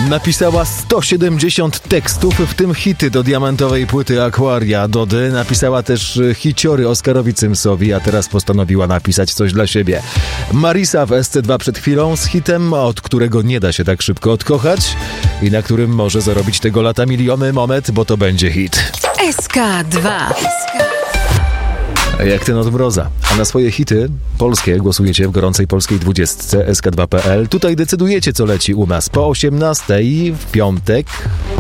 Napisała 170 tekstów, w tym hity do diamentowej płyty Aquaria Dody. Napisała też hiciory Oskarowi Cymsowi, a teraz postanowiła napisać coś dla siebie. Marisa w SC2 przed chwilą z hitem, od którego nie da się tak szybko odkochać i na którym może zarobić tego lata miliony. Moment, bo to będzie hit. SK2. Jak ten od mroza. A na swoje hity polskie głosujecie w gorącej polskiej 20 sk2.pl. Tutaj decydujecie, co leci u nas po 18 w piątek